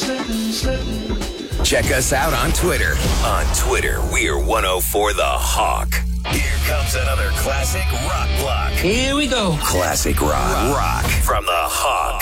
Check us out on Twitter. On Twitter, we're 104 The Hawk. Here comes another classic rock block. Here we go. Classic rock from The Hawk.